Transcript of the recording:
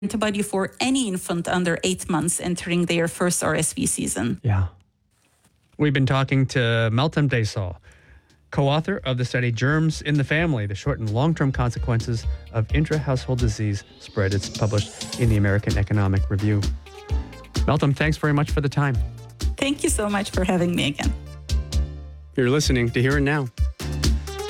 antibody for any infant under 8 months entering their first RSV season. Yeah. We've been talking to Meltem Desaul, co-author of the study Germs in the Family, the short and long-term consequences of intra-household disease spread. It's published in the American Economic Review. Meltem, thanks very much for the time. Thank you so much for having me again. You're listening to Here and Now.